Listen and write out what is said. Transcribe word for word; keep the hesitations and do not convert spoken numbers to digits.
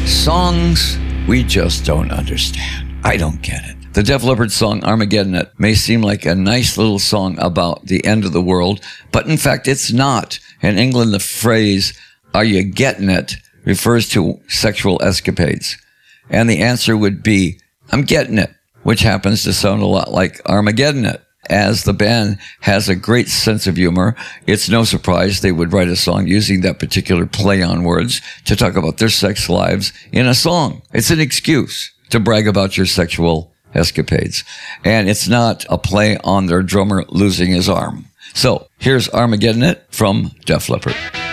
Songs we just don't understand. I don't get it. The Def Leppard song Armageddon It may seem like a nice little song about the end of the world, but in fact it's not. In England, the phrase, "Are you getting it?" refers to sexual escapades. And the answer would be, "I'm getting it," which happens to sound a lot like Armageddon It. As the band has a great sense of humor, it's no surprise they would write a song using that particular play on words to talk about their sex lives in a song. It's an excuse to brag about your sexual escapades. And it's not a play on their drummer losing his arm. So here's Armageddon It from Def Leppard.